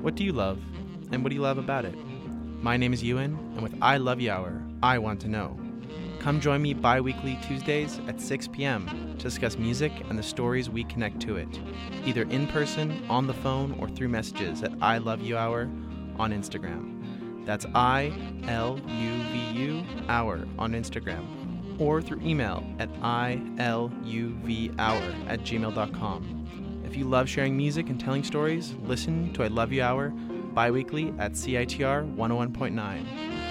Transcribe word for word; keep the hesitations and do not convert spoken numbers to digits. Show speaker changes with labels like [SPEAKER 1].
[SPEAKER 1] What do you love, and what do you love about it? My name is Ewan, and with I Love You Hour, I want to know. Come join me bi-weekly Tuesdays at six p.m. to discuss music and the stories we connect to it, either in person, on the phone, or through messages at I Love You Hour on Instagram. That's I L U V U Hour on Instagram, or through email at I L U V hour at gmail dot com. If you love sharing music and telling stories, listen to I Love You Hour bi-weekly at C I T R one oh one point nine.